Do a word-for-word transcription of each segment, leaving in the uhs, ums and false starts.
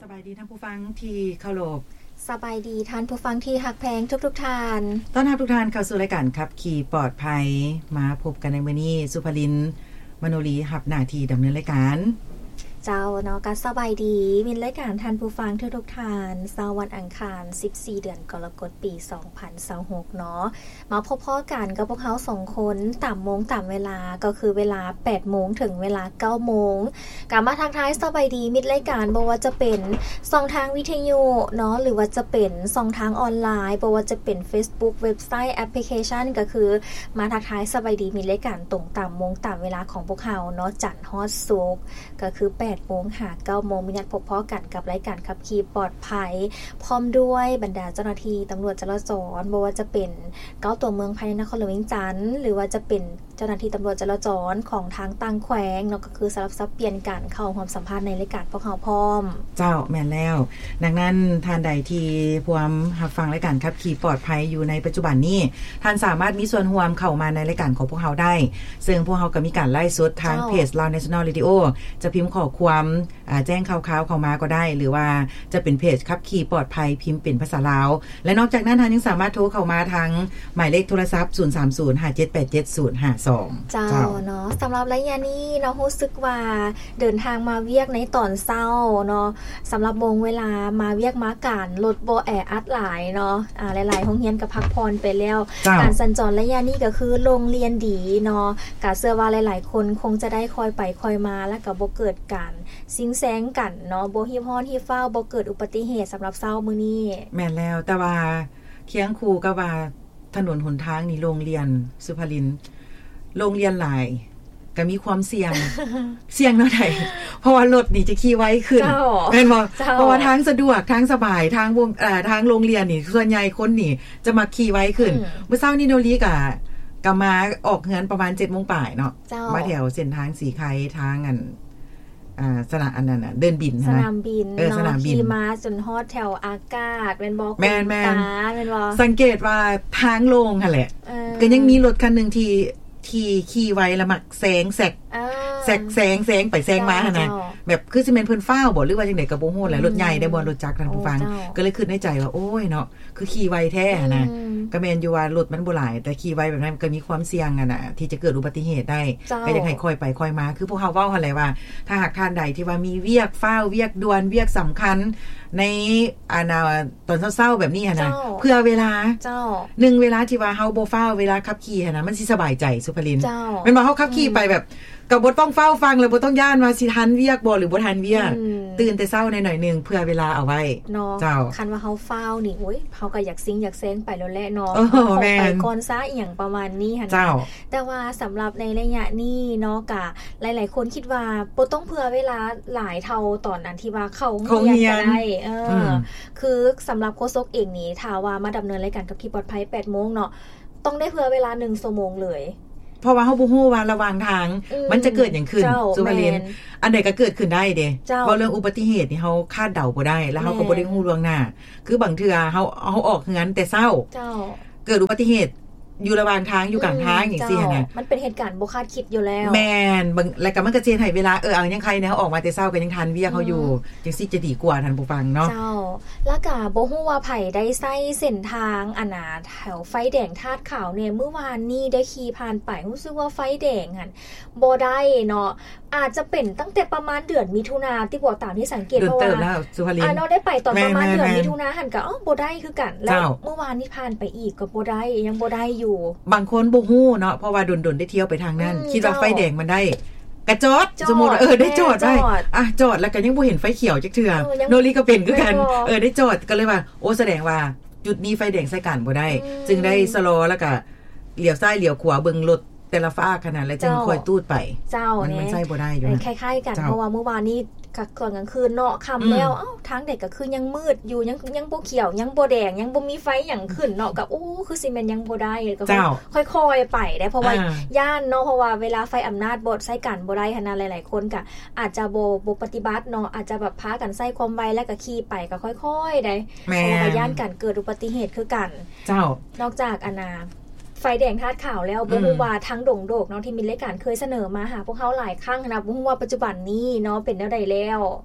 สบายดีท่านผู้ฟังที่เคารพสบายดีท่านผู้ฟังที่ฮักแพงทุกๆท่านต้อนรับทุกท่านเข้าสู่รายการขับขี่ปลอดภัยมาพบกันในมื้อนี้สุภลินมโนรีรับหน้าที่ดำเนินรายการเจ้าเนาะก็สบายดีมีรายการท่านผู้ฟังทุกๆท่านเสาร์วันอังคารสิบสี่เดือนกรกฎาคมปีสองพันยี่สิบหกเนาะมาพบพ้อกันกับพวกเฮาสองคนตามโมงตามเวลาก็คือเวลา แปดโมงถึงเวลา เก้าโมงกลับมาทักทายสบายดีมิดรายการบ่ว่าจะเป็นช่องทางวิทยุเนาะหรือว่าจะเป็นช่องทางออนไลน์บ่ว่าจะเป็น Facebook เว็บไซต์แอปพลิเคชันก็คือมาทักทายสบายดีมิดรายการตรงตามโมงตามเวลาของพวกเฮาเนาะจันทร์ฮอดศุกร์ก็คือแปดโมงหาเก้าโมงมีนัดพบพ้อกันกับรายการขับขี่ปลอดภัยพร้อมด้วยบรรดาเจ้าหน้าที่ตำรวจจราจรบ่ว่าจะเป็นเก้าตัวเมืองภายในนครหลวงเวียงจันทร์หรือว่าจะเป็นเจ้าหน้าที่ตำรวจจราจรของทางต่างแขวงเนาะก็คือสลับซับเปลี่ยนกันเข้าความสัมพันธ์ในรายการพวกเฮาพร้อมเจ้าแม่นแล้วดังนั้นท่านใดที่พร้อมรับฟังรายการขับขี่ปลอดภัยอยู่ในปัจจุบันนี้ท่านสามารถมีส่วนร่วมเข้ามาในรายการของพวกเฮาได้ซึ่งพวกเฮาก็มีการไลฟ์สดทางเพจ Lao National Radio จะพิมพ์ข้อความแจ้งข่าวๆเข้ามาก็ได้หรือว่าจะเป็นเพจขับขี่ปลอดภัยพิมพ์เป็นภาษาลาวและนอกจากนั้นท่านยังสามารถโทรเข้ามาทางหมายเลขโทรศัพท์ศูนย์ สาม ศูนย์ ห้า เจ็ด แปด เจ็ด ศูนย์ ห้า สองเจ้าเนาะสำหรับระยะนี้เนาะรู้สึกว่าเดินทางมาเวียกในตอนเช้าเนาะสำหรับวงเวลามาเวียกมาการรถบ่แออัดหลายเนาะอ่าหลายๆโรงเรียนก็พักผ่อนไปแล้วการสัญจรระยะนี้ก็คือโรงเรียนดีเนาะก็เชื่อว่าหลายๆคนคงจะได้คอยไปคอยมาแล้วก็บ่เกิดการซิงแซงกันเนาะบ่ฮีบฮ้อนฮีฟ้าวบ่เกิดอุบัติเหตุสำหรับเช้ามื้อนี้แม่นแล้วแต่ว่าเคียงคู่กับว่าถนนหนทางนี่โรงเรียนสุภลินโรงเรียนหลายก็มีความเสี่ยง เสี่ยงเท่าใดเพราะว่ารถนี่จะขี่ไวขึ้นแม่นบ่เพราะว่าทางสะดวกทางสบายทางวงเอ่อทางโรงเรียนนี่ส่วนใหญ่คนนี่จะมาขี่ไวขึ้นเมื่อเช้านี้โนรีก็ก็มาออกเฮือนประมาณ เจ็ดโมงปลายเนาะมาแถวเส้นทางสีไข่ทางอันอ่าสนามอันนั้นน่ะเดินบินสนามบินเนาะขี่มาจนฮอดแถวอากาศแม่นบ่แม่นๆแม่นบ่สังเกตว่าทางโล่งหั่นแหละก็ยังมีรถคันนึงที่ที่ขี่ไวแล้วมักแซงแซกแซกแซงแซงไปแซงมาหั่นน่ะแบบคือสิแม่นเพิ่นฟ้าวบ่หรือว่าจังได๋ก็บ่ฮู้แหละรถใหญ่ได้บ่รถจักรท่านผู้ฟังก็เลยคิดในใจว่าโอ้ยเนาะคือขี่ไวแท้นะก็แม่นอยู่ว่ารถมันบ่หลายแต่ขี่ไวแบบนั้นก็มีความเสี่ยงอ่ะน่ะที่จะเกิดอุบัติเหตุได้ก็อยากให้ค่อยไปค่อยมาคือพวกเฮาเว้าหั่นแหละว่าถ้าหากท่านใดที่ว่ามีเวียกฟ้าวเวียกด่วนเวียกสำคัญในอาณาตอนเช้าๆแบบนี้หั่นน่ะเพื่อเวลาเจ้าหนึ่งเวลาที่ว่าเฮาบ่ฟ้าวเวลาขับขี่หั่นน่ะมันสิสบายใจสุภลินแม่นบ่เฮาขับขี่ไปแบบก็บ่ต้องเฝ้าฟังแล้วบ่ต้องย่านว่าสิทันเวียกบ่หรือบ่ทันเวียกตื่นแต่เช้าหน่อยๆนึงเพื่อเวลาเอาไว้เจ้าคันว่าเฮาเฝ้านี่โอ้ยเฮาก็อยากซิงอยากแซงไปแล้วแหละเนาะไปก่อนซะอีหยังประมาณนี้หั่นน่ะแต่ว่าสำหรับในระยะนี้เนาะก็หลายๆคนคิดว่าบ่ต้องเผื่อเวลาหลายเท่าตอนนั้นที่ว่าเข้าโรงเรียนก็ได้เออคือสำหรับโฆษกเองนี่ถ้าว่ามาดำเนินรายการกับที่ปลอดภัย แปดโมงเนาะต้องได้เผื่อเวลาหนึ่งชั่วโมงเลยเพราะว่าเฮาบ่ฮู้ว่าระหว่างทางมันจะเกิดหยังขึ้นสุภลินอันใดก็เกิดขึ้นได้เด้เพราะเรื่องอุบัติเหตุนี่เฮาคาดเดาบ่ได้แล้วเฮาก็บ่ได้ฮู้ล่วงหน้าคือบางเทื่อเฮาเฮาออกเฮือนแต่เช้าเกิดอุบัติเหตุอยู่ระหว่างทางอยู่กลางทางอย่างซี่หั่นน่ะมันเป็นเหตุการณ์บ่คาดคิดอยู่แล้วแม่นบางแล้วก็มันก็สิให้เวลาเออเอายังใครเนี่ยเฮาออกมาแต่เช้าก็ยังทันเวียกเฮาอยู่จังซี่จะดีกว่าท่านผู้ฟังเนาะเจ้าแล้วก็บ่ฮู้ว่าไผได้ใช้เส้นทางอันน่ะแถวไฟแดงธาตุขาวเนี่ยเมื่อวานนี้ได้ขี่ผ่านไปรู้สึกว่าไฟแดงหั่นบ่ได้เนาะอาจจะเป็นตั้งแต่ประมาณเดือนมิถุนาที่บ่ตามที่สังเกตเพราะว่าอ่าเนาะได้ไปตอนประมาณเดือนมิถุนาหั่นก็อ๋อบ่ได้คือกันแล้วเมื่อวานนี้ผ่านไปอีกก็บ่ได้ยังบ่ได้อยู่บางคนบ่ฮู้เนาะเพราะว่าดนๆได้เที่ยวไปทางนั้นคิดว่าไฟแดงมันได้กระจอดสมมุติเออได้จอดได้อ่ะจอดแล้วก็ยังบ่เห็นไฟเขียวจักเทื่อโนรีก็เป็นคือกันเออได้จอดก็เลยว่าโอ้แสดงว่าจุดนี้ไฟแดงใส่กันบ่ได้จึงได้สโลว์แล้วก็เลี้ยวซ้ายเลี้ยวขวาเบิ่งรถแต่ละฟ้าขนาดแล้วจึงค่อยตูดไปเจ้าเนี่ยมันใส่บ่ได้อยู่คล้ายๆกันเพราะว่าเมื่อวานนี้ก็ตอนกลางคืนเนาะค่ำแล้วเอ้าทางเด็กก็คือยังมืดอยู่ยังยังบ่เขียวยังบ่แดงยังบ่มีไฟหยังขึ้นเนาะก็โอ้คือสิแม่นยังบ่ได้ก็ค่อยๆไปได้เพราะว่าย่านเนาะเพราะว่าเวลาไฟอำนาจบ่ใช้กันบ่ได้หั่นน่ะหลายๆคนก็อาจจะบ่บ่ปฏิบัติเนาะอาจจะแบบพากันใช้ความไวแล้วก็ขี่ไปก็ค่อยๆได้เพราะว่าย่านกันเกิดอุบัติเหตุคือกันเจ้านอกจากอันน่ะไฟแดงธาตุขาวแล้วบ่ฮู้ว่าทั้งดงโดกเนาะที่มีรายการเคยเสนอมาหาพวกเฮาหลายครั้งนะบ่ฮู้ว่าปัจจุบันนี้เนาะเป็นแนวใดแล้ว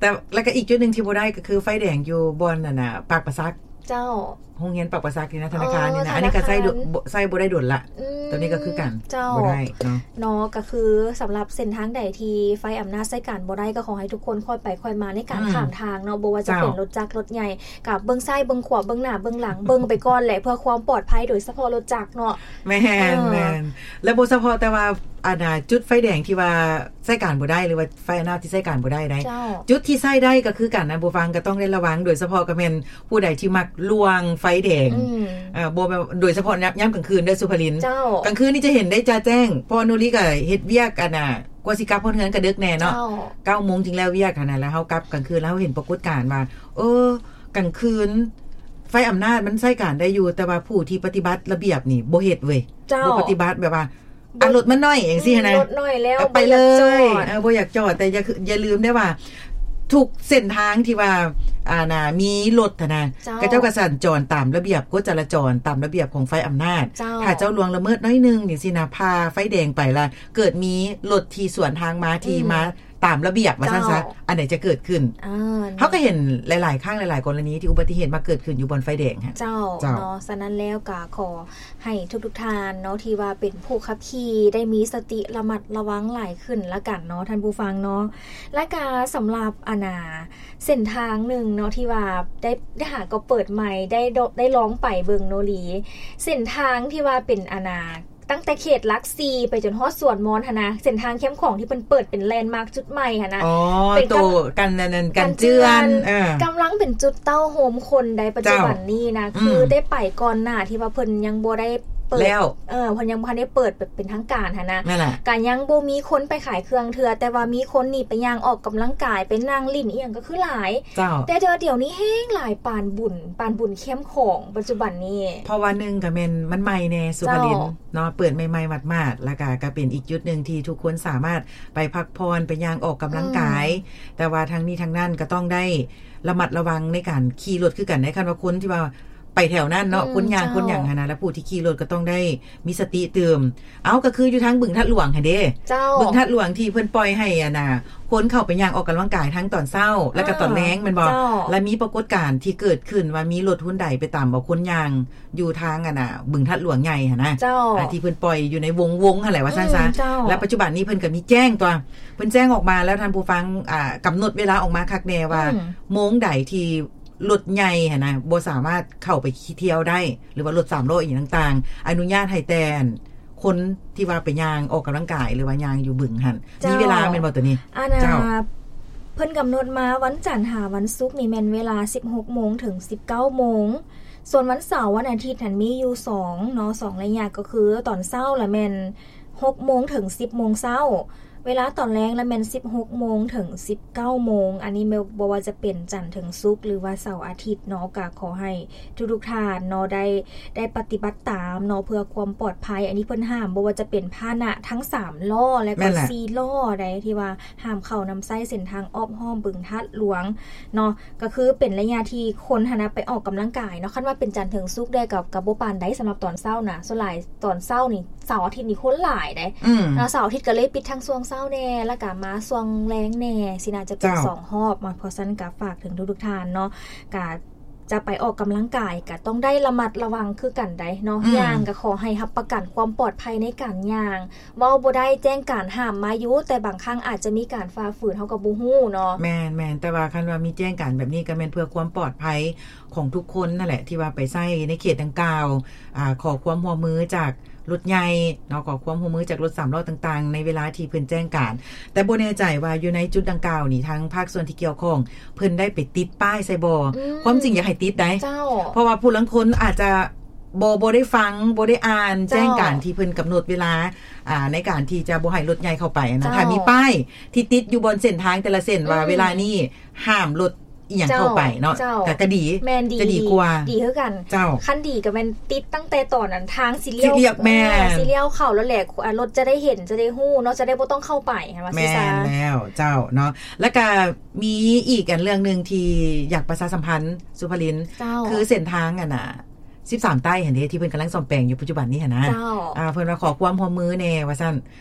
แต่แล้วก็อีกจุดนึงที่บ่ได้ก็คือไฟแดงอยู่บนน่ะน่ะปากประซักเจ้าโรงเรียนปากประซักนี่นะธนาคารนี่นะอันนี้ก็ใช้ใช้บ่ได้ดลละตัวนี้ก็คือกันบ่ได้เนาะเนาะก็คือสำหรับเส้นทางใดที่ไฟอำนาจใช้การบ่ได้ก็ขอให้ทุกคนค่อยไปค่อยมาในการข้ามทางเนาะบ่ว่าจะเป็นรถจักรรถใหญ่กับเบิ่งซ้ายเบิ่งขวาเบิ่งหน้าเบิ่งหลังเบิ่งไปก่อนแหละเพื่อความปลอดภัยโดยเฉพาะรถจักรเนาะแม่นแม่นแล้วบ่เฉพาะแต่ว่าอันน่ะจุดไฟแดงที่ว่าใช้การบ่ได้หรือว่าไฟอำนาจที่ใช้การบ่ได้ได้จุดที่ใช้ได้ก็คือกันนะบ่ฟังก็ต้องได้ระวังโดยเฉพาะก็แม่นผู้ใดที่มักลวงไฟแดงเอ่อบ่โดยเฉพาะยามกลางคืนเด้อสุภลินกลางคืนนี่จะเห็นได้จ้าแจ้งพอนุลิก็เฮ็ดเวียกอันน่ะกว่าสิกลับเพิ่นเฮือนก็ดึกแน่เนาะ เก้าโมง จริงแล้วเวียกหั่นน่ะแล้วเฮากลับกลางคืนแล้วเฮาเห็นปรากฏการณ์ว่าเออกลางคืนไฟอำนาจมันใช้การได้อยู่แต่ว่าผู้ที่ปฏิบัติระเบียบนี่บ่เฮ็ดเว้ยบ่ปฏิบัติแบบว่าอ่ะรถมันน้อยจังซี่นะรถน้อยแล้วไปเลยเออบ่อยากจอดแต่อย่าอย่าลืมได้ว่าทุกเส้นทางที่ว่าอ่าน่ะมีรถน่ะนะก็เจ้าก็สัญจรตามระเบียบกฎจราจรตามระเบียบของไฟอำนาจถ้าเจ้าลวงละเมิดน้อยนึงจังซี่นะพาไฟแดงไปละเกิดมีรถที่สวนทางมาที่มาตามระเบียบว่าซั่นซะอันไหนจะเกิดขึ้นเออเฮาก็เห็นหลายๆครั้งหลายๆกรณีที่อุบัติเหตุมาเกิดขึ้นอยู่บนไฟแดงฮะเจ้าเนาะฉะนั้นแล้วก็ขอให้ทุกๆท่านเนาะที่ว่าเป็นผู้ขับขี่ได้มีสติระมัดระวังหลายขึ้นละกันเนาะท่านผู้ฟังเนาะและก็สำหรับอานาเส้นทางนึงเนาะที่ว่าได้ได้หาก็เปิดใหม่ได้ได้ร้องไปเบิงโนลีเส้นทางที่ว่าเป็นอานาตั้งแต่เขตลักซีไปจนฮอดสวนมอนหะนะเส้นทางเข้มของที่เพิ่นเปิดเป็นแลนด์มาร์คจุดใหม่หะนะอ๋อเป็นโตกันนั่นกันเจือนเออกำลังเป็นจุดเต้าโฮมคนในปัจจุบันนี้นะคือได้ไปก่อนหน้าที่ว่าเพิ่นยังบ่ได้เปิดเออเพิ่นยังบ่ทันได้เปิดแบบเป็นทางการหั่นนะก็ยังบ่มีคนไปขายเครื่องเทื่อแต่ว่ามีคนนี่ไปย่างออกกำลังกายไปนั่งลิ้นอีหยังก็คือหลายแต่เดี๋ยวเดี๋ยวนี้แห้งหลายปานบุญปานบุญเข้มของปัจจุบันนี้เพราะว่านึงก็แม่นมันใหม่แน่สุภลินเนาะเปิดใหม่ๆมาดๆแล้วก็ก็เป็นอีกจุดนึงที่ทุกคนสามารถไปพักผ่อนไปย่างออกกำลังกายแต่ว่าทางนี้ทางนั้นก็ต้องได้ระมัดระวังในการขี่รถคือกันในคันว่าคนที่ว่าไปแถวนั้นเนาะคนยางคนอย่างหั่นน่ะแล้วผู้ที่ขี่รถก็ต้องได้มีสติเติมเอาก็คืออยู่ทางบึงทัดหลวงหั่นเด้บึงทัดหลวงที่เพิ่นปล่อยให้อ่ะน่ะคนเข้าไปย่างออกกำลังกายทั้งตอนเช้าแล้วก็ตอนแลงแม่นบ่และมีปรากฏการณ์ที่เกิดขึ้นว่ามีรถหุ้นใดไปตามบ่คนยางอยู่ทางอ่ะน่ะบึงทัดหลวงใหญ่หั่นนะอ่าที่เพิ่นปล่อยอยู่ในวงวงหั่นแหละว่าซั่นซะแล้วปัจจุบันนี้เพิ่นก็มีแจ้งตัวเพิ่นแจ้งออกมาแล้วท่านผู้ฟังอ่ากำหนดเวลาออกมาคักแน่ว่าโมงใดที่รถใหญ่หั่นน่ะบ่สามารถเข้าไปขี่เที่ยวได้หรือว่ารถสามล้ออีกต่างๆอนุญาตให้แต่คนที่ว่าไปย่างออกกำลังกายหรือว่าย่างอยู่บึงหั่นมีเวลาแม่นบ่ตัวนี้เจ้าเพิ่นกำหนดมาวันจันทร์หาวันศุกร์นี่แม่นเวลา สิบหกโมง ถึง สิบเก้าโมงส่วนวันเสาร์วันอาทิตย์นั่นมีอยู่สองเนาะสองระยะก็คือตอนเช้าละแม่น หกโมง ถึง สิบโมงเช้าเวลาตอนแรกละแม่น สิบหกโมง ถึง สิบเก้าโมงอันนี้บ่ว่าจะเป็นจันทร์ถึงศุกร์หรือว่าเสาร์อาทิตย์เนาะก็ขอให้ทุกๆท่านเนาะได้ได้ปฏิบัติตามเนาะเพื่อความปลอดภัยอันนี้เพิ่นห้ามบ่ว่าจะเป็นพาหนะทั้งสามล้อและก็สี่ล้อใดที่ว่าห้ามเข้านำไส้เส้นทางอ้อมห้อมบึงทัดหลวงเนาะก็คือเป็นระยะที่คนหันนะไปออกกำลังกายเนาะคันว่าเป็นจันทร์ถึงศุกร์ได้กับกับบ่ปานใดสำหรับตอนเช้าน่ะส่วนหลายตอนเช้านี่เสาร์อาทิตย์นี่คนหลายได้เนาะเสาร์อาทิตย์ก็เลยปิดทั้งช่วงเช้าแน่แล้วก็มาช่วงแรงแน่สิน่าจะเป็นสองรอบมาเพราะฉะนั้นก็ฝากถึงทุกๆท่านเนาะก็จะไปออกกำลังกายก็ต้องได้ระมัดระวังคือกันได้เนาะย่างก็ขอให้รับประกันความปลอดภัยในการย่างเว้าบ่ได้แจ้งการห้ามมาอยู่แต่บางครั้งอาจจะมีการฝ่าฝืนเฮาก็บ่ฮู้เนาะแม่นๆแต่ว่าคันว่ามีแจ้งการแบบนี้ก็แม่นเพื่อความปลอดภัยของทุกคนนั่นแหละที่ว่าไปใช้ในเขตดังกล่าวอ่าขอความร่วมมือจากรถใหญ่เนาะขอความร่วมมือจากรถสามล้อต่างๆในเวลาที่เพิ่นแจ้งการแต่บ่แน่ใจว่าอยู่ในจุดดังกล่าวนี่ทางภาคส่วนที่เกี่ยวข้องเพิ่นได้ไปติดป้ายใส่บ่ความจริงอยากให้ติดได้เพราะว่าผู้ลางคนอาจจะบ่บ่ได้ฟังบ่ได้อ่านแจ้งการที่เพิ่นกำหนดเวลาอ่าในการที่จะบ่ให้รถใหญ่เข้าไปนะถ้ามีป้ายที่ติดอยู่บนเส้นทางแต่ละเส้นว่าเวลานี้ห้ามรถอีหยังเข้าไปเนาะแต่ก็ดีจะดีกว่าดีคือกันคันดีก็แม่นติดตั้งแต่ตอนนั้นทางสิเลี้ยวสิเลี้ยวเข้าแล้วแหละรถจะได้เห็นจะได้ฮู้เนาะจะได้บ่ต้องเข้าไปค่ะว่าซิซ่าแม่นแล้วเจ้าเนาะแล้วก็มีอีกอันเรื่องนึงที่อยากประชาสัมพันธ์สุภลินคือเส้นทางอ่ะน่ะสิบสามใต้เห็นเด้ที่เพิ่นกำลังซ่อมแปลงอยู่ปัจจุบันนี้หั่นนะอ่าเพิ่นว่าขอความร่วมมือแน่ว่าซั่น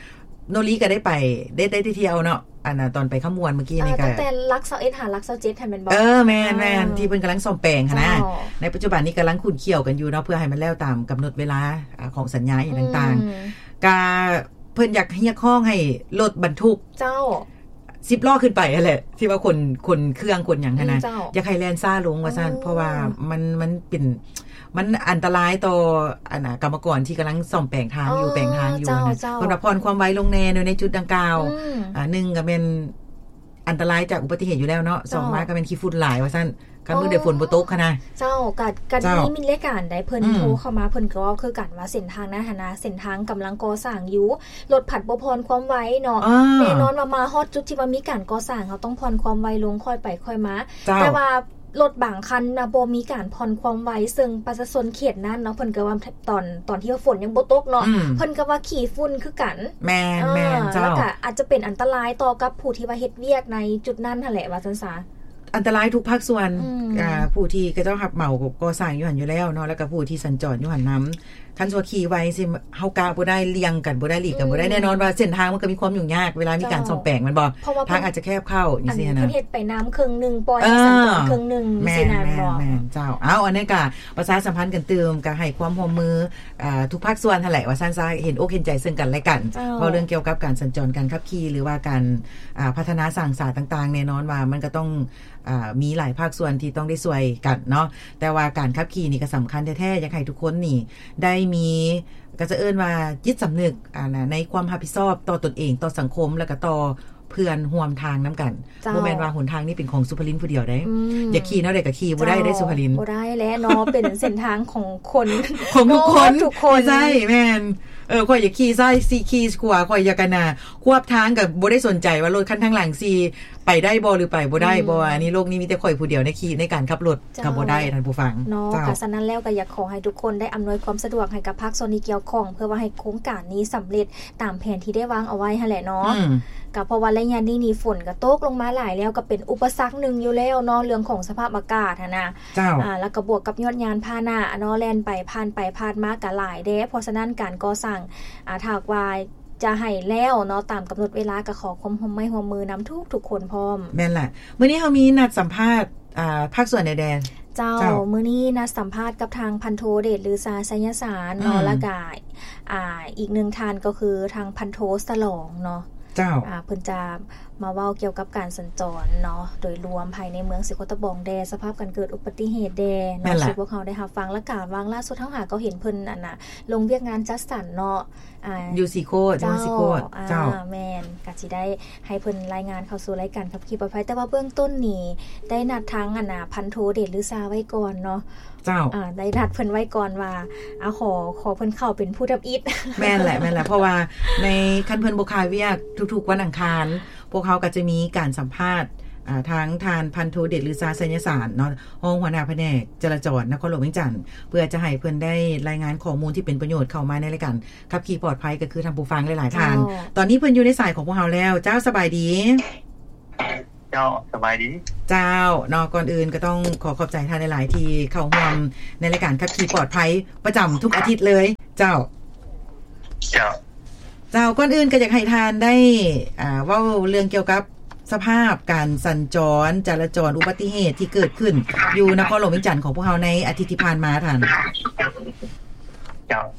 โนริก็ได้ไปได้ได้เที่ยวเนาะอันน่ะตอนไปขมวนเมื่อกี้นี่ก็ตั้งแต่ลักเซาเอ็ดหาลักเซาเจ็ดให้มันบ่เออแม่นๆที่เพิ่นกำลังซ่อมแปลงหั่นนะในปัจจุบันนี้กำลังขุดเขี้ยวกันอยู่เนาะเพื่อให้มันแล้วตามกำหนดเวลาของสัญญาอย่างต่างๆก็เพิ่นอยากเรียกร้องให้รถบรรทุกเจ้าสิบล้อขึ้นไปนั่นแหละที่ว่าคนคนเครื่องคนหยังหั่นนะอยากให้แล่นซ่าลงว่าซั่นเพราะว่ามันมันเป็นมันอันตรายต่ออันน่ะกรรมกรที่กำลังซ่อมแปลงทางอยู่แปลงทางอยู่นะเพิ่นว่าผ่อนความไวลงแน่ในจุดดังกล่าวอ่าหนึ่งก็เป็นอันตรายจากอุบัติเหตุอยู่แล้วเนาะสองมาก็เป็นขี้ฝุ่นหลายว่าซั่นกันมื้อได้ฝนบ่ตกคั่นนะเจ้ากัดกัดนี้มีรายการได้เพิ่นโทรเข้ามาเพิ่นก็ว่าคือกันว่าเส้นทางนะหั่นนะเส้นทางกำลังก่อสร้างอยู่รถผัดบ่พรความไวเนาะแน่นอนว่ามาฮอดจุดที่ว่ามีการก่อสร้างเฮาต้องพรความไวลงค่อยไปค่อยมาแต่ว่ารถบางคันนะบ่มีการผ่อนความไวซึ่งประชาชนเขตนั้นเนาะเพิ่นก็ว่าตอนตอนที่ฝนยังบ่ตกเนาะเพิ่นก็ว่าขี่ฝุ่นคือกันแม่นๆเจ้าแล้วก็อาจจะเป็นอันตรายต่อกับผู้ที่ว่าเฮ็ดเวียกในจุดนั้นนั่นแหละว่าซั่นซะอันตรายทุกภาคส่วนอ่าผู้ที่ก็เจ้ารับเหมาก่อสร้างอยู่หั่นอยู่แล้วเนาะแล้วก็ผู้ที่สัญจรอยู่หั่นนำคันว่าขี่ไวสิเฮากะบ่ได้เลียงกันบ่ได้หลีกกันบ่ได้แน่นอนว่าเส้นทางมันก็มีความยุ่งยากเวลามีการซ่อมแปลงมันบ่ทางอาจจะแคบเข้าจังซี่นะเฮ็ดไปน้ำครึ่งนึงปล่อยสัญจรครึ่งนึงสินั่นบ่แม่นๆเจ้าอ้าวอันนี้ก็ประชาสัมพันธ์กันเติมก็ให้ความร่วมมืออ่าทุกภาคส่วนนั่นแหละว่าซั่นซะเห็นอกเห็นใจซึ่งกันและกันเพราะเรื่องเกี่ยวกับการสัญจรการขับขี่หรือว่าการอ่าพัฒนาสร้างสรรค์ต่างๆแน่นอนว่ามันก็ต้องอ่ามีหลายภาคส่วนที่ต้องได้ช่วยกันเนาะแต่ว่าการขับขี่นี่ก็สำคัญแท้ๆอยากให้ทุกคนนี่ได้มีก็จะเอิ้นว่าจิตสำนึกอ่าในความรับผิดชอบต่อตนเองต่อสังคมแล้วก็ต่อเพื่อนร่วมทางนํากันบ่แม่นว่าหนทางนี้เป็นของสุภลินผู้เดียวได้อย่าขี่เนาะได้ก็ขี่บ่ได้ได้สุภลินบ่ได้แล้วเนาะเป็นเส้นทางของคนของทุกคนทุกคนใช่แม่นเออข่อยอย่าขี่ซ้ายสิขี่ขวาข่อยอย่ากันน่ะควบทางก็บ่ได้สนใจว่ารถคันทางหลังสิไปได้บ่หรือไปบ่ได้บ่อันนี้โลกนี้มีแต่ข่อยผู้เดียวในขี่ในการขับรถก็บ่ได้ท่านผู้ฟังเนาะค่ะฉะนั้นแล้วก็อยากขอให้ทุกคนได้อำนวยความสะดวกให้กับภาคส่วนที่เกี่ยวข้องเพื่อว่าให้โครงการนี้สำเร็จตามแผนที่ได้วางเอาไว้หั่นแหละเนาะก็เพราะว่าระยะนี้นี่ฝนก็ตกลงมาหลายแล้วก็เป็นอุปสรรคนึงอยู่แล้วเนาะเรื่องของสภาพอากาศหั่นน่ะอ่าแล้วก็บวกกับยอดยานพาหนะเนาะแล่นไปผ่านไปผ่านมาก็หลายเด้เพราะฉะนั้นการก่อสร้างอ่าถ้าว่าจะให้แล้วเนาะตามกำหนดเวลาก็ขอความร่วมมือร่วมมือนําทุกทุกคนพร้อมแม่นล่ะมื้อนี้เฮามีนัดสัมภาษณ์อ่าภาคส่วนแดนเจ้ามื้อนี้นัดสัมภาษณ์กับทางพันโทเดชหรือสาไสยสารเนาะแล้วก็อ่าอีกหนึ่งท่านก็คือทางพันโทสลองเนาะเจ้าอ่าเพิ่นจะมาเว้าเกี่ยวกับการสัญจรเนาะโดยรวมภายในเมืองสิโคตะบองแดสภาพการเกิดอุบัติเหตุแดเนาะที่พวกเขาได้รับฟังและกล่าววางล่าสุดเฮาหาก็เห็นเพิ่นอันน่ะลงเวียกงานจัดสรรเนาะอ่าอยู่สิโคตอยู่สิโคตเจ้าแม่นก็สิได้ให้เพิ่นรายงานเข้าสู่รายการขับขี่ปลอดภัยแต่ว่าเบื้องต้นนี่ได้นัดทางอันน่ะพันโทเดชหรือซาไว้ก่อนเนาะเจ้าอ่าได้นัดเพิ่นไว้ก่อนว่าอ่าขอขอเพิ่นเข้าเป็นผู้รับอิฐแม่นแหละแม่นแหละเพราะว่าในคันเพิ่นบ่คายเวียกทุกๆวันอังคารพวกเขาก็จะมีการสัมภาษณ์อ่าทางทานพันโทเดชหรือสาไสยสารเนาะห้องหัวหน้าแผนกจราจรนครหลวงเวียงจันทน์เพื่อจะให้เพิ่นได้รายงานข้อมูลที่เป็นประโยชน์เข้ามาในรายการขับขี่ปลอดภัยก็คือท่านผู้ฟังหลายๆท่านตอนนี้เพิ่นอยู่ในสายของพวกเราแล้วเจ้าสบายดีเจ้าสบายดีเจ้าเนาะก่อนอื่นก็ต้องขอขอบใจท่านหลายๆที่เข้าร่วมในรายการขับขี่ปลอดภัยประจําทุกอาทิตย์เลยเจ้าเจ้าเจ้าก่อนอื่นก็อยากให้ทานได้อ่าเว้าเรื่องเกี่ยวกับสภาพการสัญจรจราจรอุบัติเหตุที่เกิดขึ้นอยู่นครหลวงเวียงจันทน์ของพวกเราในอาทิตย์ที่ผ่านมาท่านเจ้า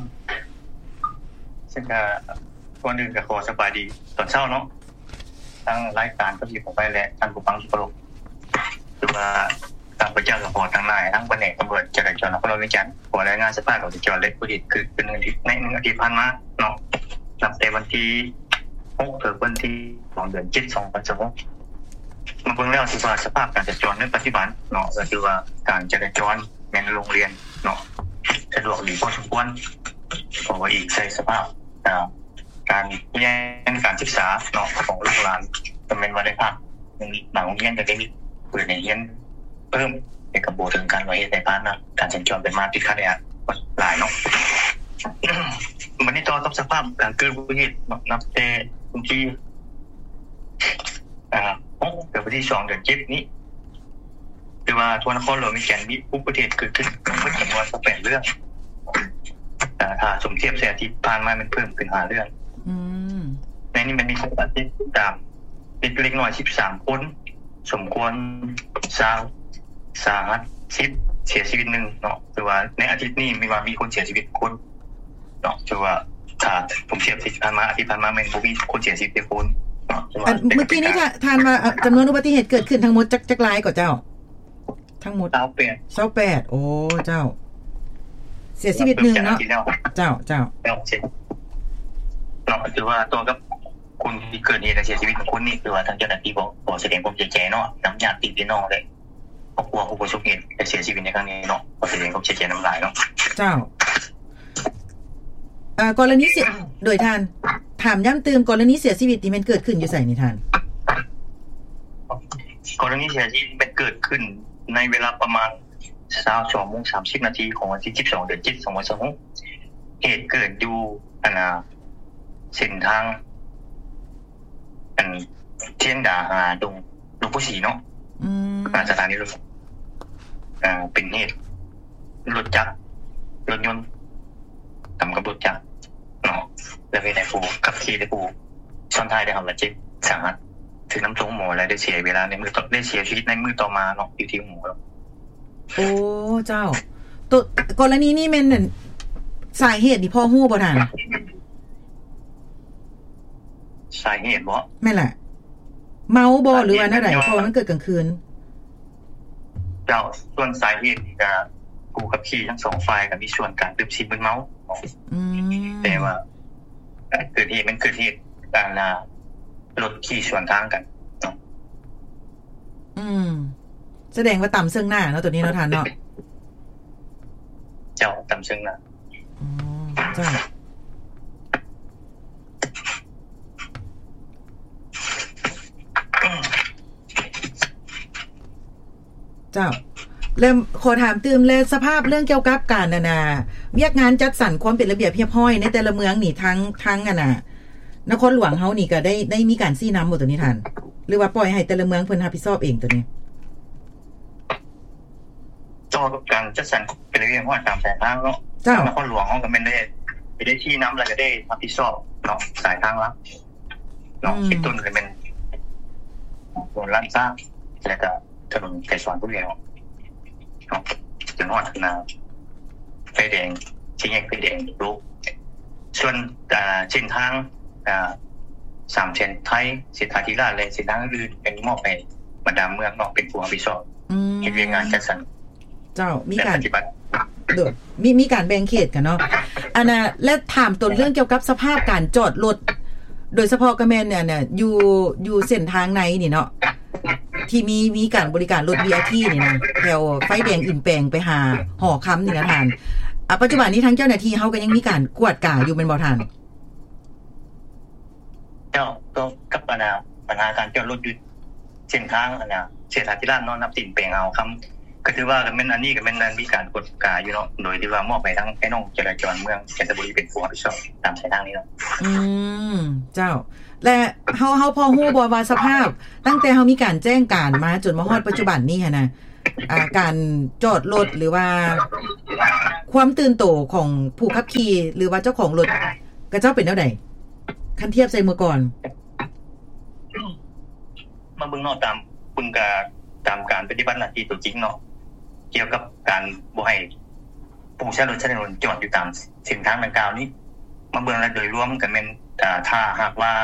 ซึ่งก็ก่อนอื่นก็ขอสบายดีตอนเช้าเนาะทั้งรายการก็มีผมไปและท่านผู้ฟังทุกคนคือว่าทางประชาสัมพันธ์ทางนายทั้งแผนกตำรวจจราจรนครหลวงเวียงจันทน์ขอรายงานสภาพการจราจรและอุบัติเหตุคือเป็นในในหนึ่งอาทิตย์ผ่านมาเนาะนับแต่วันที่หกถึงวันที่สองเดือนเจ็ด สองพันสิบหกมาเบิ่งแล้วสิว่าสภาพการจราจรในปัจจุบันเนาะก็คือว่าการจราจรแม่นโรงเรียนเนาะสะดวกดีพอสมควรเพราะว่าอีกใส่สภาพอ่าการเรียนการศึกษาเนาะของลูกหลานก็แม่นว่าได้พักบางโรงเรียนก็ได้มีเปิดให้เรียนเพิ่มในกระบวนถึงการว่าเฮ็ดได้ผ่านนะการสัญจรเป็นมาติดขัดเนี่ยหลายเนาะวันนี้ต่อกับสภาพการเกิดอุบัติเหตุนับแต่วันที่อ่าหกถึงวันที่สองเดือนเจ็ดนี้คือว่าทั่วนครหลวงเวียงจันทน์มีอุบัติเหตุเกิดขึ้นเป็นจำนวนสิบแปดเรื่องแต่ถ้าสมเทียบเสียที่ผ่านมามันเพิ่มขึ้นห้าเรื่องอืมนี่มันมีคนติดตามติดเล็กน้อยสิบสามคนสมควรสาวสาหัสสิบเสียชีวิตหนึ่งเนาะแต่ว่าในอาทิตย์นี้มีว่ามีคนเสียชีวิตคนเนาะแต่ว่าถ้าผมเทียบที่ผ่านมาอาทิตย์ผ่านมามันบ่มีคนเสียชีวิตคนเนาะเมื่อกี้นี้ทานมาจำนวนอุบัติเหตุเกิดขึ้นทั้งหมดจักจักรายก่อนเจ้าทั้งหมดยี่สิบแปดยี่สิบแปดโอ้เจ้าเสียชีวิตหนึ่งเนาะเจ้าเจ้าเนาะเนาะคือว่าตัวกับคนที่เกิดเหตุเสียชีวิตของคนนี่คือว่าทางเจ้าหน้าที่บอกขอแสดงความเสียใจเนาะน้ำญาติพี่น้องเลยครอบครัวผู้ประสบเหตุเสียชีวิตในครั้งนี้เนาะขอแสดงความเสียใจน้ำลายเนาะเจ้าเอ่อกรณีเสียโดยท่านถามย้ำเติมกรณีเสียชีวิตที่มันเกิดขึ้นอยู่ไสนี่ท่านกรณีเสียชีวิตมันเกิดขึ้นในเวลาประมาณ สองโมงสามสิบนาทีของวันที่สิบสองเดือนเจ็ด สองพันยี่สิบหกเหตุเกิดอยู่อันน่ะเส้นทางอันเทียงดาหาดงหลวงปู่ศรีเนาะอืมสถานีรถอ่าเป็นเหตุรถจักรรถยนต์ทำกับรถจักรเนาะแล้วมีนายผู้ขับขี่ได้ผู้ซ้อนท้ายได้รับบาดเจ็บสาหัสถึงน้ำส่งหมอแล้วได้เสียเวลาในมือได้เสียชีวิตในมือต่อมาเนาะอยู่ที่หมอแล้วโอ้เจ้าตัวกรณีนี้แม่นสาเหตุนี่พ่อฮู้บ่ท่านสาเหตุบ่แม่นล่ะเมาบ่หรือว่าแนวใดเพราะมันเกิดกลางคืนเจ้าส่วนสาเหตุนี่ก็ผู้ขับขี่ทั้งสองฝ่ายก็มีส่วนการดื่มสิมึนเมาอืมแต่ว่าเกิดเหตุมันเกิดเหตุการน่ะรถขี่สวนทางกันเนาะอืมแสดงว่าต่ำซึ่งหน้าเนาะตัวนี้เนาะท่านเนาะเจ้าต่ำซึ่งหน้าอ๋อเจ้าเจ้าเริ่มขอถามตื่มเลยสภาพเรื่องเกี่ยวกับการน่ะนะเวียกงานจัดสรรความเป็นระเบียบเรียบร้อยในแต่ละเมืองนี่ทั้งทั้งอ่ะน่ะนครหลวงเฮานี่ก็ได้ได้มีการซี้นำบ่ตัวนี้ท่านหรือว่าปล่อยให้แต่ละเมืองเพิ่นรับผิดชอบเองตัวนี้ต่อกับการจัดสรรเป็นระเบียบเรียบร้อยตามสายทางเนาะนครหลวงเฮาก็แม่นได้ไปได้ที่นำแล้วก็ได้รับผิดชอบเนาะสายทางลับเนาะคิดต้นก็เป็นถนนลาดซ่าแล้วก็ถนนไกรสอนผู้เดียวเนาะจนฮอดนาไฟแดงสี่แยกไฟแดงรูปส่วนอ่าเส้นทางอ่าสามเส้นไทยเส้นทางที่ลาดและเส้นทางอื่นเป็นมอบให้บรรดาเมืองเนาะเป็นผู้รับผิดชอบเฮ็ดงานจัดสรรเจ้ามีการปฏิบัติโดยมีมีการแบ่งเขตกันเนาะอันน่ะและถามต้นเรื่องเกี่ยวกับสภาพการจอดรถโดยเฉพาะกระแม่นเนี่ยเนี่ยอยู่อยู่เส้นทางไหนนี่เนาะที่มีมีการบริการรถ วี ไอ พี นี่นะแถวไฟแดงอินแปลงไปหาหอค้ำนี่นะท่านอ่ะปัจจุบันนี้ทางเจ้าหน้าที่เฮาก็ยังมีการกวดกาอยู่เป็นบ่ท่านเจ้าก็กับปัญหาปัญหาการจอดรถอยู่เส้นทางอันน่ะเส้นทางที่ร้านเนาะนับติ่นแปลงเอาค้ำก็ถือว่าก็แม่นอันนี้ก็แม่นมีการกวดกาอยู่เนาะโดยที่ว่ามอบให้ทั้งให้น้องจราจรเมืองจันทบุรีเป็นผู้รับผิดชอบตามเส้นทางนี้เนาะอืมเจ้าและเฮาเฮาพอฮู้บ่ว่าสภาพตั้งแต่เฮามีการแจ้งการมาจนมาฮอดปัจจุบันนี้หั่นน่ะอ่าการจอดรถหรือว่าความตื่นโตของผู้ขับขี่หรือว่าเจ้าของรถก็เจ้าเป็นแนวใดคันเทียบใส่เมื่อก่อนมาเบิ่งเนาะตามคุณกาตามการปฏิบัติหน้าที่ตัวจริงเนาะเกี่ยวกับการบ่ให้ผู้ใช้รถใช้ถนนจอดอยู่ตามเส้นทางดังกล่าวนี้มาเบิ่งแล้วโดยรวมก็แม่นถ้าหากว่า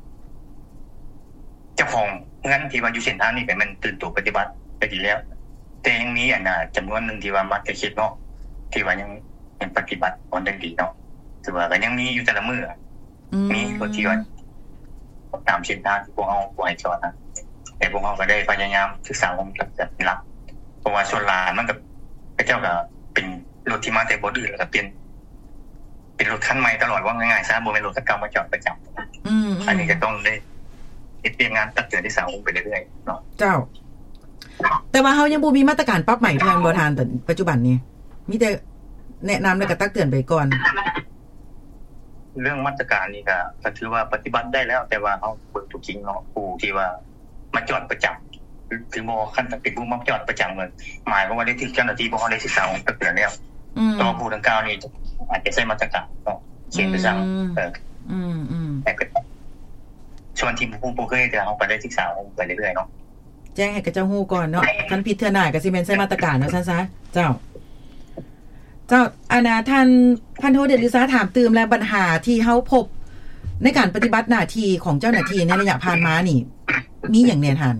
เจ้าของงั้นที่ว่าอยู่เส้นทางนี้ก็มันตื่นตัวปฏิบัติไปดีแล้วแต่ยังมีอันน่ะจำนวนนึงที่ว่ามักจะคิดเนาะที่ว่ายังยังปฏิบัติบ่ได้ดีเนาะถือว่าก็ยังมีอยู่แต่ละมื้อมีคนที่ว่าตามเส้นทางที่พวกเฮาบ่ให้จอดนะแต่พวกเฮาก็ได้พยายามศึกษาความจัดเป็นหลักเพราะว่าส่วนหลายมันก็เจ้าก็เป็นรถที่มาแต่บ่อื่นแล้วก็เปลี่ยนเป็นรถคันใหม่ตลอดว่าง่ายๆซะบ่แม่นรถคันเก่ามาจอดประจำอืมอันนี้ก็ต้องได้เปลี่ยนงานตักเตือนที่สังคมไปเรื่อยๆเนาะเจ้าแต่ว่าเฮายังบ่มีมาตรการปรับใหม่ทางบ่ทานแต่ปัจจุบันนี้มีแต่แนะนำแล้วก็ตักเตือนไปก่อนเรื่องมาตรการนี่ก็ก็ถือว่าปฏิบัติได้แล้วแต่ว่าเฮาเบิ่งตัวจริงเนาะผู้ที่ว่ามาจอดประจำถึงบ่คันเป็นผู้มาจอดประจำเลยหมายความว่าได้ที่เจ้าหน้าที่บ่ได้ศึกษาตักเตือนแล้วต่อผู้ดังกล่าวนี่อาจจะใช้มาตรการเนาะเขียนไปสั่งเอออืมๆแต่ก็ส่วนที่ผู้ผู้เคยจะเฮาก็ได้ศึกษาไปเรื่อยๆเนาะแจ้งให้กับเจ้าฮู้ก่อนเนาะคันผิดเทื่อหน้าก็สิแม่นใช้มาตรการเนาะซั่นซะเจ้าเจ้าอาณาท่านพันโทเดชฤษาถามตื่มและปัญหาที่เฮาพบในการปฏิบัติหน้าที่ของเจ้าหน้าที่ในระยะผ่านมานี่มีหยังแน่ท่าน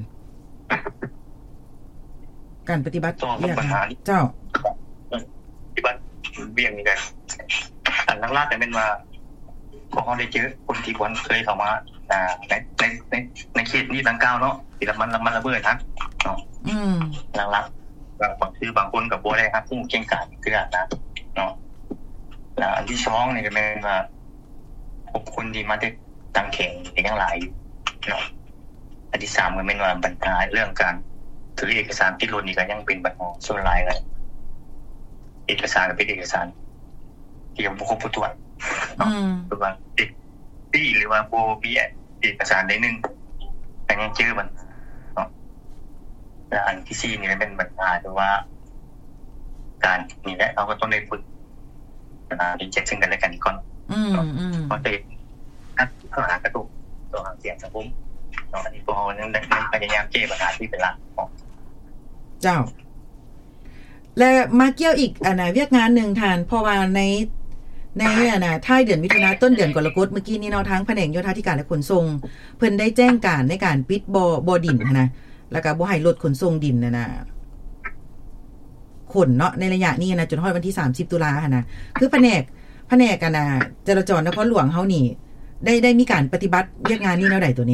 การปฏิบัติเรื่องปัญหาเจ้าปฏิบัติเวียงนี่ก็อันหลักๆก็เป็นว่าพวกเฮาได้เจอคนที่ควรเคยเข้ามาอ่าในในในในเขตนี้ดังกล่าวเนาะที่มันมันระเบิดฮะเนาะอืมหลักๆบางบางคือบางคนก็บ่ได้ครับผู้เก่งกาจคือกันนะเนาะแล้วอันที่สองนี่ก็แม่นว่าพวกคนที่มาได้ตั้งแข่งอีกอย่างหลายอยู่เนาะอันที่สามก็แม่นว่าปัญหาเรื่องการถือเอกสารที่ล้นนี่ก็ยังเป็นปัญหาส่วนหลายเลยเอกสารก็เป็นเอกสารที่ยังบ่ครบถ้วนเนาะคือว่าดีหรือว่าบ่มีเอกสารใดนึงแต่ยังเจอมันเนาะแล้วอันที่สี่นี่เป็นปัญหาที่ว่าการนี่แหละเราก็ต้องได้ฝึกอ่าเช็คซึ่งกันและกันก่อนอืมๆเพราะได้นักเข้าหากระตุกตัวหางเสียงสังคมเนาะอันนี้พวกเรานั้นได้พยายามแก้ปัญหาที่เป็นหลักของเจ้าและมาเกี่ยวอีกอันน่ะเวียกงานนึงท่านเพราะว่าในในอ่ะนะท้ายเดือนมิถุนายนต้นเดือนกรกฎาคมเมื่อกี้นี้เนาะทางแผนกโยธาธิการและขนส่งเพิ่นได้แจ้งการในการปิดบ่อบ่อดินนะแล้วก็บ่ให้รถขนส่งดินน่ะนะขนเนาะในระยะนี้นะจนฮอดวันที่สามสิบตุลาหั่นน่ะคือแผนกแผนกกันน่ะจราจรนครหลวงเฮานี่ได้ได้มีการปฏิบัติเวียกงานนี้แนวใดตัวนี้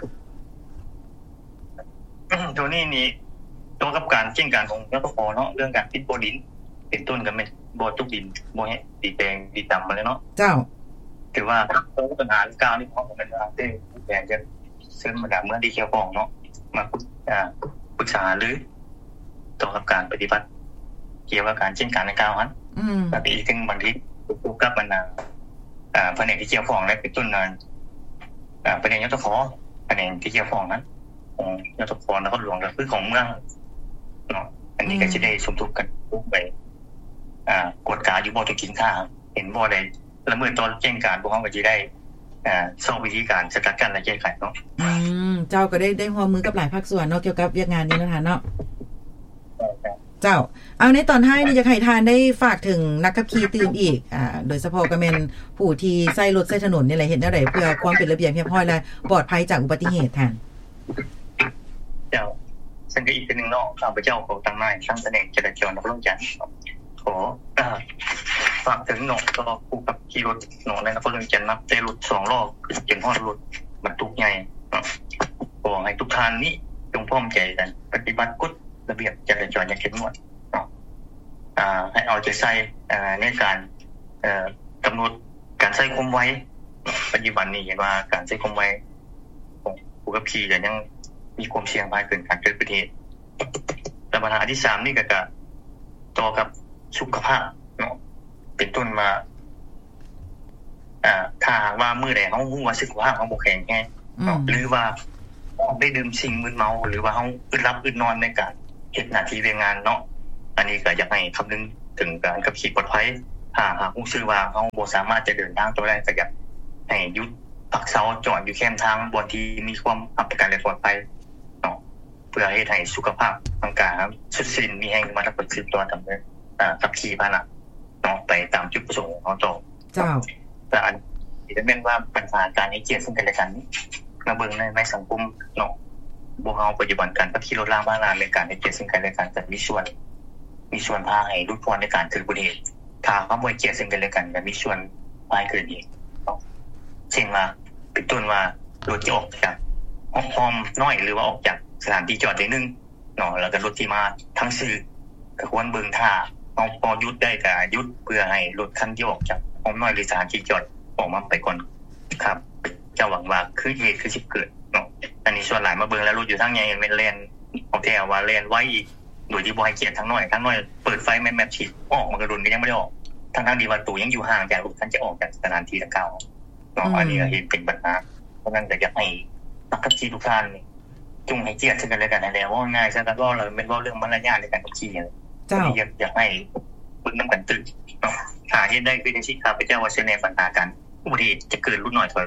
ตัวนี้นี่ตรงกับการแจ้งการของนปปเนาะเรื่องการปิดบ่อดินเป็นต้นก็แม่นบ่อทุกดินบ่ให้ดินแดงดินดำมาแล้วเนาะเจ้าถือว่าปัญหาเก่านี่เพราะมันว่าเต้แดงจะซึ่งมาจากเมื่อที่เกี่ยวข้องเนาะมาอ่าปรึกษาหรือตรงกับการปฏิบัติเกี่ยวกับการแจ้งการในกล่าวนั้นอืมแต่อีกถึงบางทีผู้กับมันน่ะอ่าแผนกที่เกี่ยวข้องและเป็นต้นนั้นอ่าแผนกยตขแผนกที่เกี่ยวข้องนั้นของยตขนครหลวงก็คือของเมืองเนาะอันนี้ก็สิได้สมทบกันไปอ่ากฎการอยู่บ่ทุกกินค่าเห็นบ่ได้ละเมิดตอนแจ้งการพวกเฮาก็สิได้อ่าสอบวิธีการสกัดกั้นและแก้ไขเนาะอืมเจ้าก็ได้ได้ร่วมมือกับหลายภาคส่วนเนาะเกี่ยวกับเวียกงานนี้เนาะท่านเนาะเจ้าเอาในตอนท้ายนี่จะให้ทานได้ฝากถึงนักขับขี่ตื่นอีกอ่าโดยเฉพาะก็แม่นผู้ที่ใช้รถใช้ถนนนี่แหละเฮ็ดแนวใดเพื่อความเป็นระเบียบเรียบร้อยและปลอดภัยจากอุบัติเหตุท่านเจ้าซึ่งก็อีกนึงเนาะข้าพเจ้าขอตั้งนายทั้งแผนกจราจรนครหลวงจันทร์ขออ่าฝากถึงเนาะก็ผู้ขับขี่รถเนาะในนครหลวงจันทร์นับแต่รถสองล้อเป็นฮอดรถบรรทุกใหญ่เนาะขอให้ทุกท่านนี้จงพร้อมใจกันปฏิบัติกฎระเบียบจราจรอย่างเข้มงวดเนาะอ่าให้เอาใจใส่อ่าในการเอ่อกำหนดการใช้ความไวปัจจุบันนี้เห็นว่าการใช้ความไวของผู้ขับขี่ก็ยังมีความเสี่ยงมากเกินการเกิดอุบัติเหตุและปัญหาที่สามนี่ก็จะต่อกับสุขภาพเนาะเป็นต้นมาอ่าถ้าว่ามื้อใดเฮาฮู้ว่าสุขภาพเฮาบ่แข็งแรงเนาะหรือว่าได้ดื่มสิ่งมึนเมาหรือว่าเฮาอึดหลับอึดนอนในการเฮ็ดหน้าที่เวียงงานเนาะอันนี้ก็อยากให้คำนึงถึงการขับขี่ปลอดภัยถ้าหากฮู้สึกว่าเฮาบ่สามารถจะเดินทางต่อได้ก็อยากให้หยุดพักเซาจอดอยู่แคมทางบ่ที่มีความอับประกันและปลอดภัยเนาะเพื่อให้ให้สุขภาพร่างกายสุดสิ้นมีแรงมาทั้งหมดสิบตัวทำได้อ่าขับขี่พาหนะเนาะไปตามจุดประสงค์ของต่อเจ้าแต่อันที่จะเป็นว่าปัญหาการให้เกียรติซึ่งกันและกันมาเบิ่งในในสังคมเนาะบ่เฮาปัจจุบันการขับขี่รถล่างบ้านลานในการให้เกียรติซึ่งกันและกันจะมีส่วนมีส่วนพาให้ลดพรในการเกิดอุบัติเหตุถ้าเฮาบ่ให้เกียรติซึ่งกันและกันก็มีส่วนพาให้เกิดเหตุเนาะเช่นว่าเป็นต้นว่ารถที่ออกจากห้องน้อยหรือว่าออกจากสถานที่จอดได้นึงเนาะแล้วก็รถที่มาทั้งซื่อก็ควรเบิ่งท่าเอาพอหยุดได้ก็หยุดเพื่อให้รถคันที่ออกจากห้องน้อยหรือสถานที่จอดออกมาไปก่อนครับจะหวังว่าคือเหตุคือสิเกิดเนาะอันนี้ส่วนหลายมาเบิ่งแล้วรถอยู่ทางใหญ่แม่นแล่นเอาแท้ว่าแล่นไว้อีกโดยที่บ่ให้เกียรติทางน้อยทางน้อยเปิดไฟแมปฉีดออกมันก็รุนก็ยังบ่ได้ออกทางๆที่ว่าตู้ยังอยู่ห่างจากรถคันจะออกจากสถานที่ดังกล่าวเนาะอันนี้ก็เห็นเป็นปัญหาเพราะงั้นก็อยากให้นักขับขี่ทุกท่านนี่จงให้เกียรติซึ่งกันและกันให้แล้วว่าง่ายซะแล้วก็เราเป็นว่าเรื่องมารยาทในการขับขี่เจ้าอยากอยากให้เบิ่งนำกันตึกเนาะถ้าเฮ็ดได้คือจังซี่ครับพระเจ้าว่าสิแนปัญหากันอุบัติเหตุจะเกิดรุ่นน้อยถอยลง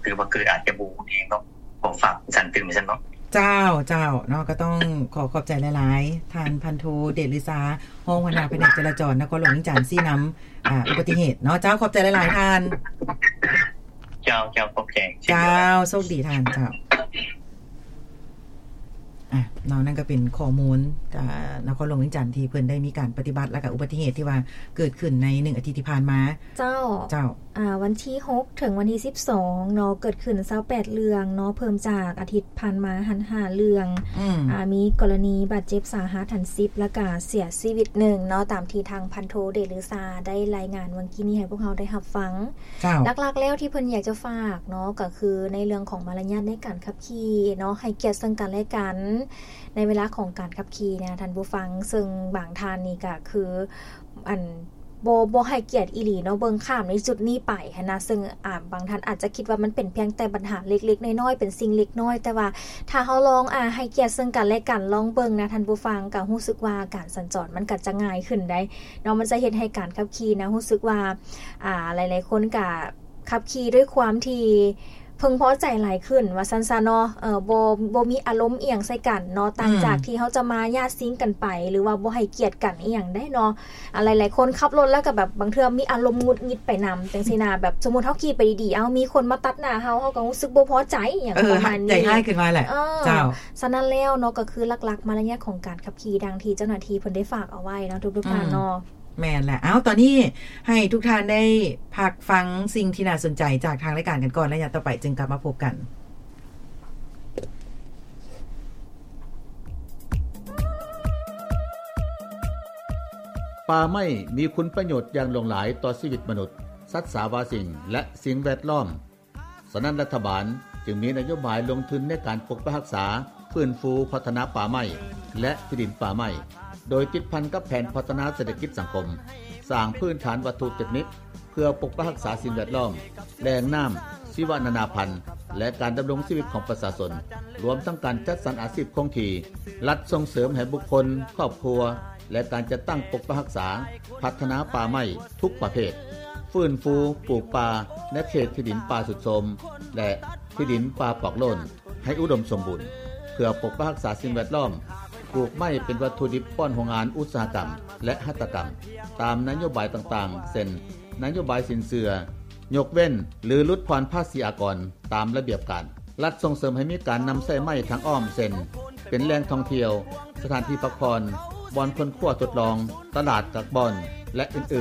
หรือว่าเกิดอาจจะบ่ฮู้เองเนาะขอฝากสั่นตื่นซั่นเนาะเจ้าเจ้าเนาะก็ต้องขอขอบใจหลายๆท่านพันโทเดชฤษาห้องหัวหน้าแผนกจราจรนครหลวงวิจารณ์ซี่น้ำอ่าอุบัติเหตุเนาะเจ้าขอบใจหลายๆท่านเจ้าเจ้าขอบใจเจ้าโชคดีท่านเจ้าอ่ะเนาะนั่นก็เป็นข้อมูลจากนครหลวงวิจารณ์ที่เพิ่นได้มีการปฏิบัติแล้วก็อุบัติเหตุที่ว่าเกิดขึ้นในหนึ่งอาทิตย์ที่ผ่านมาเจ้าเจ้าอ่าวันที่หกถึงวันที่สิบสองเนาะเกิดขึ้นยี่สิบแปดเรื่องเนาะเพิ่มจากอาทิตย์ผ่านมาหันห้าเรื่องอ่ามีกรณีบาดเจ็บสาหัสทันสิบแล้วก็เสียชีวิตหนึ่งเนาะตามที่ทางพันโทเดชฤษาได้รายงานวันกี้นี้ให้พวกเราได้รับฟังหลักๆแล้วที่เพิ่นอยากจะฝากเนาะก็คือในเรื่องของมารยาทในการขับขี่เนาะให้เกียรติซึ่งกันและกันในเวลาของการขับขี่นะท่านผู้ฟังซึ่งบางท่านนี่ก็คืออันบ่บ่ให้เกียรติอีหลีเนาะเบิ่งข้ามในจุดนี้ไปหันนะซึ่งอ่าบางท่านอาจจะคิดว่ามันเป็นเพียงแต่ปัญหาเล็กๆน้อยๆเป็นสิ่งเล็กน้อยแต่ว่าถ้าเฮาลองอ่าให้เกียรติซึ่งกันและกันลองเบิ่งนะท่านผู้ฟังก็รู้สึกว่าการสัญจรมันก็จะง่ายขึ้นได้เนาะมันจะเฮ็ดให้การขับขี่นะรู้สึกว่าอ่าหลายๆคนก็ขับขี่ด้วยความที่พึงพอใจหลายขึ้นว่าซั่นๆเนาะเอ่อบ่บ่มีอารมณ์เอียงใส่กันเนาะต่างจากที่เฮาจะมาญาติซิงกันไปหรือว่าบ่ให้เกียรติกันอีหยังได้เนาะอะไรหลายคนขับรถแล้วก็แบบบางเทื่อมีอารมณ์หงุดหงิดไปนำจังซี่นะแบบสมมุติเฮาขี่ไปดีๆเอ้ามีคนมาตัดหน้าเฮาเฮาก็รู้สึกบ่พอใจอีหยังประมาณนี้ใจร้ายขึ้นมาแหละเจ้าฉะนั้นแล้วเนาะก็คือหลักๆมารยาทของการขับขี่ดังที่เจ้าหน้าที่เพิ่นได้ฝากเอาไว้เนาะทุกๆท่านเนาะแม่นแหละเอาตอนนี้ให้ทุกท่านได้พักฟังสิ่งที่น่าสนใจจากทางรายการกันก่อนและอย่าต่อไปจึงกลับมาพบกันป่าไม้มีคุณประโยชน์อย่างหลากหลายต่อชีวิตมนุษย์สัตว์สาวาสิ่งและสิ่งแวดล้อมฉะนั้นรัฐบาลจึงมีนโยบายลงทุนในการปกปักรักษาฟื้นฟูพัฒนาป่าไม้และที่ดินป่าไม้โดยติดพันกับแผนพัฒนาเศรษฐกิจสังคมสร้างพื้นฐานวัตถุเทคนิคเพื่อปกปักรักษาสิ่งแวดล้อมแหล่งน้ำชีวนานาพันธุ์และการดำรงชีวิตของประชาชนรวมทั้งการจัดสรรอาชีพคงที่รัฐส่งเสริมให้บุคคลครอบครัวและการจัดตั้งปกปักรักษาพัฒนาป่าไม้ทุกประเภทฟื้นฟูปลูกป่าในเขตที่ดินป่าสุดโทรมและที่ดินป่าปอกโล่นให้อุดมสมบูรณ์เพื่อปกปักรักษาสิ่งแวดล้อมปลูกไม้เป็นวัตถุดิบป้อนโรงงานอุตสาหกรรมและหัตถกรรมตามนโยบายต่างๆเช่นนโยบายสินเชื่อยกเว้นหรือลดผ่อนภาษีอากรตามระเบียบการรัฐส่งเสริมให้มีการนำใช้ไม้ทางอ้อมเช่นเป็นแหล่งท่องเที่ยวสถานที่พักผ่อนบ่อนคนคั่วทดลองตลาดกักบ่อนและอื่นๆ